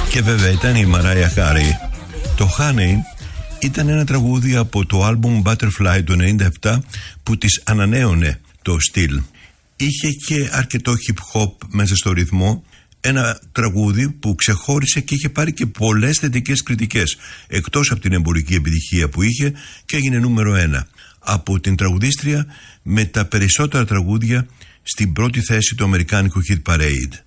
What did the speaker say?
Και βέβαια ήταν η Μαράια Κάρεϊ. Το Honey ήταν ένα τραγούδι από το άλμπουμ Butterfly του 97 που της ανανέωνε το στυλ. Είχε και αρκετό hip hop μέσα στο ρυθμό. Ένα τραγούδι που ξεχώρισε και είχε πάρει και πολλές θετικές κριτικές, εκτός από την εμπορική επιτυχία που είχε, και έγινε νούμερο 1 από την τραγουδίστρια με τα περισσότερα τραγούδια στην πρώτη θέση του αμερικάνικου Hit Parade.